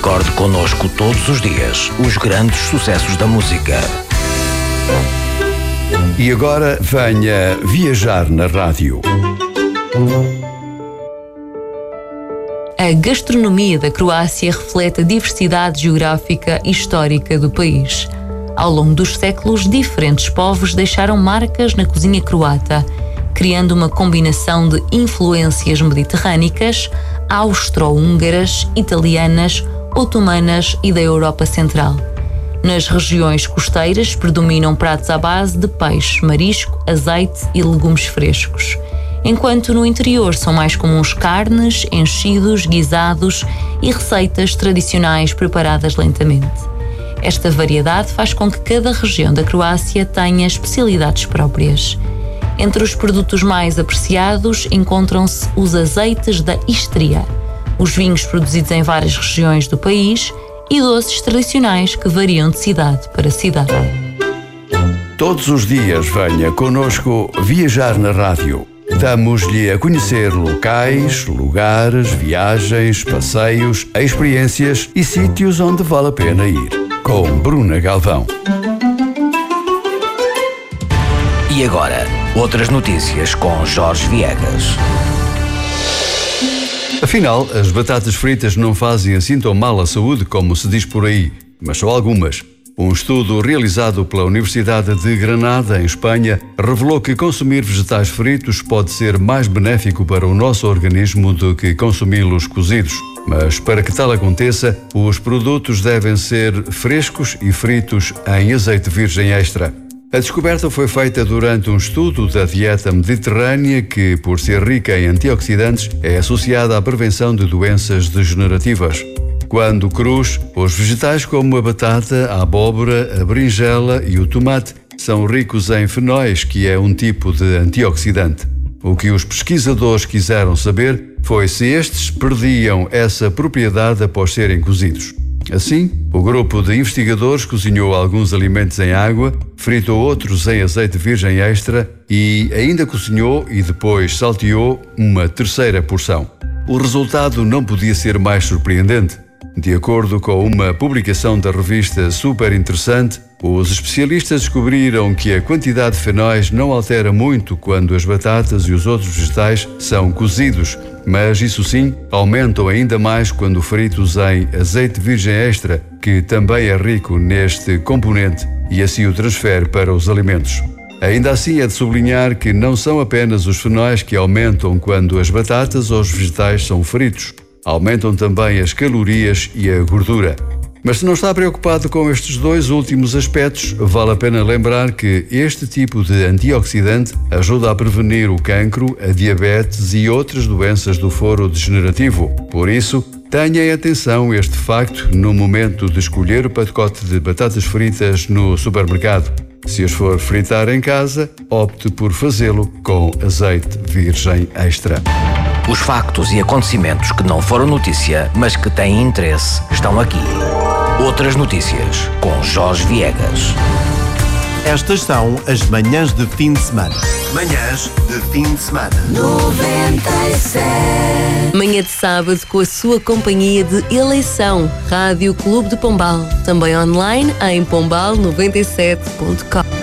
Recorde connosco todos os dias os grandes sucessos da música. E agora venha viajar na rádio. A gastronomia da Croácia reflete a diversidade geográfica e histórica do país. Ao longo dos séculos, diferentes povos deixaram marcas na cozinha croata, criando uma combinação de influências mediterrânicas, austro-húngaras, italianas, otomanas e da Europa Central. Nas regiões costeiras predominam pratos à base de peixe, marisco, azeite e legumes frescos, enquanto no interior são mais comuns carnes, enchidos, guisados e receitas tradicionais preparadas lentamente. Esta variedade faz com que cada região da Croácia tenha especialidades próprias. Entre os produtos mais apreciados encontram-se os azeites da Istria, os vinhos produzidos em várias regiões do país e doces tradicionais que variam de cidade para cidade. Todos os dias venha connosco viajar na rádio. Damos-lhe a conhecer locais, lugares, viagens, passeios, experiências e sítios onde vale a pena ir. Com Bruna Galvão. E agora, outras notícias com Jorge Viegas. Afinal, as batatas fritas não fazem assim tão mal à saúde como se diz por aí, mas só algumas. Um estudo realizado pela Universidade de Granada, em Espanha, revelou que consumir vegetais fritos pode ser mais benéfico para o nosso organismo do que consumi-los cozidos. Mas para que tal aconteça, os produtos devem ser frescos e fritos em azeite virgem extra. A descoberta foi feita durante um estudo da dieta mediterrânea que, por ser rica em antioxidantes, é associada à prevenção de doenças degenerativas. Quando crus, os vegetais como a batata, a abóbora, a berinjela e o tomate são ricos em fenóis, que é um tipo de antioxidante. O que os pesquisadores quiseram saber foi se estes perdiam essa propriedade após serem cozidos. Assim, o grupo de investigadores cozinhou alguns alimentos em água, fritou outros em azeite virgem extra e ainda cozinhou e depois salteou uma terceira porção. O resultado não podia ser mais surpreendente. De acordo com uma publicação da revista Super Interessante, os especialistas descobriram que a quantidade de fenóis não altera muito quando as batatas e os outros vegetais são cozidos, mas isso sim, aumentam ainda mais quando fritos em azeite virgem extra, que também é rico neste componente e assim o transfere para os alimentos. Ainda assim, é de sublinhar que não são apenas os fenóis que aumentam quando as batatas ou os vegetais são fritos. Aumentam também as calorias e a gordura. Mas se não está preocupado com estes dois últimos aspectos, vale a pena lembrar que este tipo de antioxidante ajuda a prevenir o cancro, a diabetes e outras doenças do foro degenerativo. Por isso, tenha em atenção este facto no momento de escolher o pacote de batatas fritas no supermercado. Se as for fritar em casa, opte por fazê-lo com azeite virgem extra. Os factos e acontecimentos que não foram notícia, mas que têm interesse, estão aqui. Outras notícias com Jorge Viegas. Estas são as manhãs de fim de semana. Manhãs de fim de semana. 97. Manhã de sábado com a sua companhia de eleição. Rádio Clube de Pombal. Também online em pombal97.com.